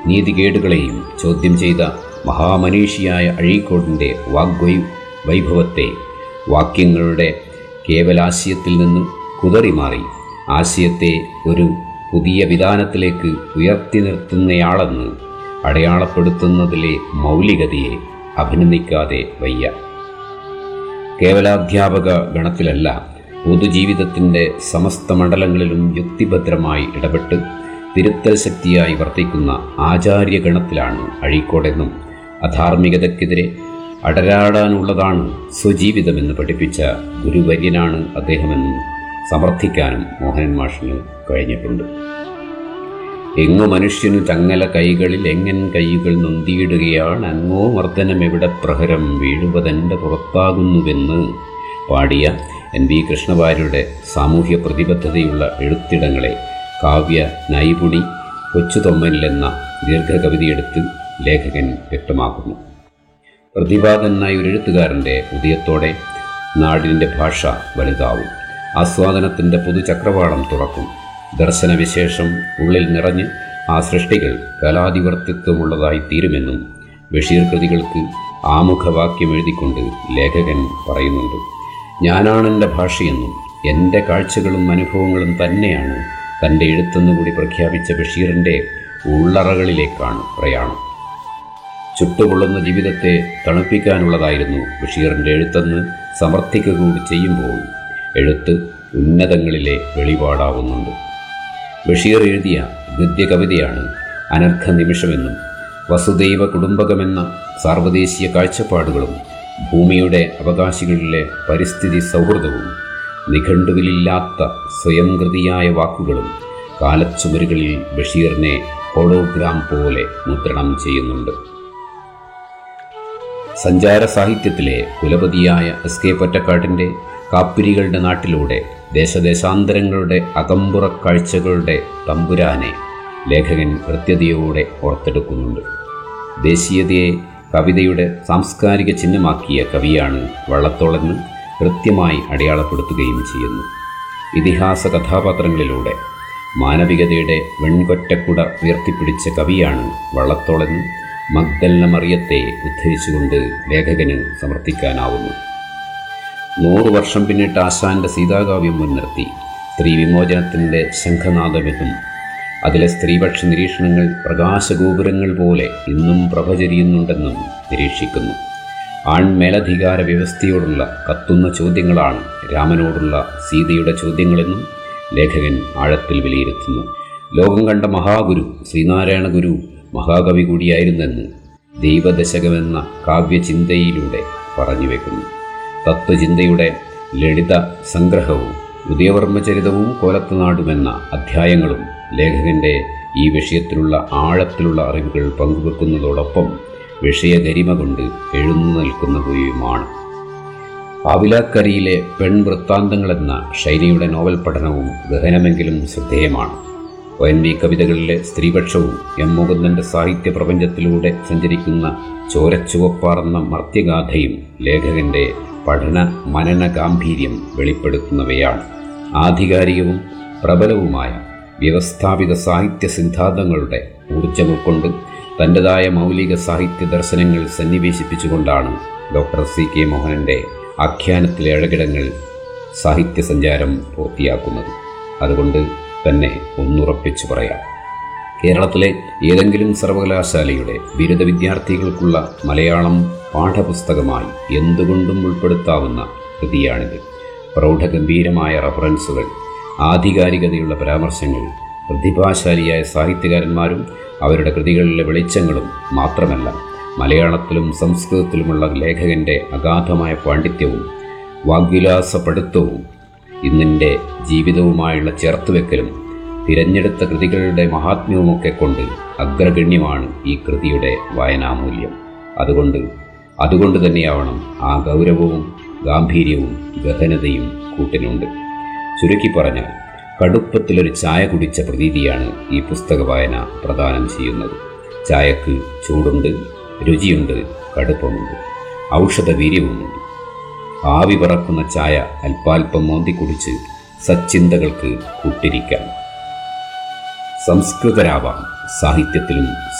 നീതികേടുകളെയും ചോദ്യം ചെയ്ത മഹാമനീഷിയായ അഴീക്കോടിൻ്റെ വൈഭവത്തെ വാക്യങ്ങളുടെ കേവലാശയത്തിൽ നിന്ന് കുതറിമാറി ആശയത്തെ ഒരു പുതിയ വിധാനത്തിലേക്ക് ഉയർത്തി നിർത്തുന്നയാളെന്ന് അടയാളപ്പെടുത്തുന്നതിലെ മൗലികതയെ അഭിനന്ദിക്കാതെ വയ്യ. കേവലാധ്യാപക ഗണത്തിലല്ല, പൊതുജീവിതത്തിൻ്റെ സമസ്ത മണ്ഡലങ്ങളിലും യുക്തിഭദ്രമായി ഇടപെട്ട് തിരുത്തൽ ശക്തിയായി വർത്തിക്കുന്ന ആചാര്യഗണത്തിലാണ് അഴീക്കോടെന്നും അധാർമികതയ്ക്കെതിരെ അടരാടാനുള്ളതാണ് സ്വജീവിതമെന്ന് പഠിപ്പിച്ച ഗുരുവര്യനാണ് അദ്ദേഹമെന്നും സമർത്ഥിക്കാനും മോഹനൻ മാഷിന് കഴിഞ്ഞിട്ടുണ്ട്. എങ്ങോ മനുഷ്യനു ചങ്ങല കൈകളിൽ എങ്ങൻ കൈകൾ നൊന്തിയിടുകയാണ്, അങ്ങോ മർദ്ദനമെവിടെ പ്രഹരം വീഴുവതെൻ്റെ പുറത്താകുന്നുവെന്ന് പാടിയ എൻ വി കൃഷ്ണവാര്യരുടെ സാമൂഹ്യ പ്രതിബദ്ധതയുള്ള എഴുത്തിടങ്ങളെ കാവ്യ നൈപുണി കൊച്ചുതൊമ്മനിലെന്ന ദീർഘകവിതയെടുത്ത് ലേഖകൻ വ്യക്തമാക്കുന്നു. പ്രതിപാദനായ ഒരു എഴുത്തുകാരൻ്റെ ഉദയത്തോടെ നാടിൻ്റെ ഭാഷ വലുതാവും, ആസ്വാദനത്തിൻ്റെ പുതുചക്രവാളം തുറക്കും, ദർശനവിശേഷം ഉള്ളിൽ നിറഞ്ഞ് ആ സൃഷ്ടികൾ കലാധിവർത്തിത്വമുള്ളതായി തീരുമെന്നും ബഷീർ കൃതികൾക്ക് ആമുഖവാക്യം എഴുതിക്കൊണ്ട് ലേഖകൻ പറയുന്നുണ്ട്. ഞാനാണെൻ്റെ ഭാഷയെന്നും എൻ്റെ കാഴ്ചകളും അനുഭവങ്ങളും തന്നെയാണ് തൻ്റെ എഴുത്തെന്നുകൂടി പ്രഖ്യാപിച്ച ബഷീറിൻ്റെ ഉള്ളറകളിലേക്കാണ് പ്രയാണം. ചുട്ടുപൊള്ളുന്ന ജീവിതത്തെ തണുപ്പിക്കാനുള്ളതായിരുന്നു ബഷീറിൻ്റെ എഴുത്തെന്ന് സമർത്ഥിക്കുക കൂടി ചെയ്യുമ്പോൾ എഴുത്ത് ഉന്നതങ്ങളിലെ വെളിപാടാവുന്നുണ്ട്. ബഷീർ എഴുതിയ ഗദ്യകവിതയാണ് അനർഘ നിമിഷമെന്നും വസുദൈവ കുടുംബകമെന്ന സാർവദേശീയ കാഴ്ചപ്പാടുകളും ഭൂമിയുടെ അവകാശികളിലെ പരിസ്ഥിതി സൗഹൃദവും നിഘണ്ടുവിലില്ലാത്ത സ്വയംകൃതിയായ വാക്കുകളും കാലച്ചുമരുകളിൽ ബഷീറിനെ ഹോളോഗ്രാം പോലെ മുദ്രണം ചെയ്യുന്നുണ്ട്. സഞ്ചാര സാഹിത്യത്തിലെ കുലപതിയായ എസ് കെ പൊറ്റക്കാടിൻ്റെ കാപ്പിരികളുടെ നാട്ടിലൂടെ ദേശദേശാന്തരങ്ങളുടെ അകമ്പുറക്കാഴ്ചകളുടെ തമ്പുരാനെ ലേഖകൻ കൃത്യതയോടെ ഓർത്തെടുക്കുന്നുണ്ട്. ദേശീയതയെ കവിതയുടെ സാംസ്കാരിക ചിഹ്നമാക്കിയ കവിയാണ് വള്ളത്തോളെന്ന് കൃത്യമായി അടയാളപ്പെടുത്തുകയും ചെയ്യുന്നു. ഇതിഹാസ കഥാപാത്രങ്ങളിലൂടെ മാനവികതയുടെ വെൺകൊറ്റക്കുട ഉയർത്തിപ്പിടിച്ച കവിയാണ് വള്ളത്തോളെന്ന് മഗ്ദലന മറിയത്തെ ഉദ്ധരിച്ചുകൊണ്ട് ലേഖകന് സമർത്ഥിക്കാനാവുന്നു. 100 വർഷം പിന്നിട്ട് ആശാന്റെ സീതാകാവ്യം മുൻനിർത്തി സ്ത്രീ വിമോചനത്തിൻ്റെ ശംഖനാദമെന്നും അതിലെ സ്ത്രീപക്ഷ നിരീക്ഷണങ്ങൾ പ്രകാശഗോപുരങ്ങൾ പോലെ ഇന്നും പ്രഭചരിയുന്നുണ്ടെന്നും നിരീക്ഷിക്കുന്നു. ആൺമേലധികാര വ്യവസ്ഥയോടുള്ള കത്തുന്ന ചോദ്യങ്ങളാണ് രാമനോടുള്ള സീതയുടെ ചോദ്യങ്ങളെന്നും ലേഖകൻ ആഴത്തിൽ വിലയിരുത്തുന്നു. ലോകം കണ്ട മഹാഗുരു ശ്രീനാരായണ ഗുരു മഹാകവി കൂടിയായിരുന്നെന്ന് ദൈവദശകമെന്ന കാവ്യചിന്തയിലൂടെ പറഞ്ഞുവെക്കുന്നു. തത്വചിന്തയുടെ ലളിത സംഗ്രഹവും ഉദയവർമ്മചരിതവും കോലത്തുനാടുമെന്ന അധ്യായങ്ങളും ലേഖകൻ്റെ ഈ വിഷയത്തിലുള്ള ആഴത്തിലുള്ള അറിവുകൾ പങ്കുവെക്കുന്നതോടൊപ്പം വിഷയഗരിമ കൊണ്ട് എഴുന്നു നിൽക്കുന്നവയുമാണ്. ആവിലാക്കരയിലെ പെൺവൃത്താന്തങ്ങളെന്ന ഷൈനിയുടെ നോവൽ പഠനവും ഗഹനമെങ്കിലും ശ്രദ്ധേയമാണ്. ONV കവിതകളിലെ സ്ത്രീപക്ഷവും എം മുകുന്ദൻ്റെ സാഹിത്യ പ്രപഞ്ചത്തിലൂടെ സഞ്ചരിക്കുന്ന ചോരച്ചുവപ്പാർന്ന മർത്യഗാഥയും ലേഖകൻ്റെ പഠന മനന ഗാംഭീര്യം വെളിപ്പെടുത്തുന്നവയാണ്. ആധികാരികവും പ്രബലവുമായ വ്യവസ്ഥാപിത സാഹിത്യ സിദ്ധാന്തങ്ങളുടെ ഊർജ്ജം ഉൾക്കൊണ്ട് തൻ്റെതായ മൗലിക സാഹിത്യ ദർശനങ്ങൾ സന്നിവേശിപ്പിച്ചുകൊണ്ടാണ് ഡോക്ടർ CK മോഹനൻ്റെ ആഖ്യാനത്തിലെ അഴകിടങ്ങൾ സാഹിത്യ സഞ്ചാരം പൂർത്തിയാക്കുന്നത്. അതുകൊണ്ട് തന്നെ ഒന്നുറപ്പിച്ചു പറയാം, കേരളത്തിലെ ഏതെങ്കിലും സർവകലാശാലയുടെ ബിരുദ വിദ്യാർത്ഥികൾക്കുള്ള മലയാളം പാഠപുസ്തകമായി എന്തുകൊണ്ടും ഉൾപ്പെടുത്താവുന്ന കൃതിയാണിത്. പ്രൗഢഗംഭീരമായ റഫറൻസുകൾ, ആധികാരികതയുള്ള പരാമർശങ്ങൾ, പ്രതിഭാശാലിയായ സാഹിത്യകാരന്മാരും അവരുടെ കൃതികളിലെ വെളിച്ചങ്ങളും മാത്രമല്ല, മലയാളത്തിലും സംസ്കൃതത്തിലുമുള്ള ലേഖകൻ്റെ അഗാധമായ പാണ്ഡിത്യവും വാഗ്വിലാസപ്പെടുത്തവും ഇന്നിൻ്റെ ജീവിതവുമായുള്ള ചേർത്തുവെക്കലും തിരഞ്ഞെടുത്ത കൃതികളുടെ മഹാത്മ്യവുമൊക്കെ കൊണ്ട് അഗ്രഗണ്യമാണ് ഈ കൃതിയുടെ വായനാമൂല്യം. അതുകൊണ്ട് തന്നെയാവണം ആ ഗൗരവവും ഗാംഭീര്യവും ഗഹനതയും കൂട്ടിനുണ്ട്. ചുരുക്കി പറഞ്ഞാൽ കടുപ്പത്തിലൊരു ചായ കുടിച്ച പ്രതീതിയാണ് ഈ പുസ്തക വായന പ്രദാനം ചെയ്യുന്നത്. ചായക്ക് ചൂടുണ്ട്, രുചിയുണ്ട്, കടുപ്പമുണ്ട്, ഔഷധവീര്യവുമുണ്ട്. ആവി പറക്കുന്ന ചായ അല്പാൽപ്പം മോന്തിക്കുടിച്ച് സച്ചിന്തകൾക്ക് കൂട്ടിരിക്കാം. സംസ്കൃതരാവാം സാഹിത്യത്തിലും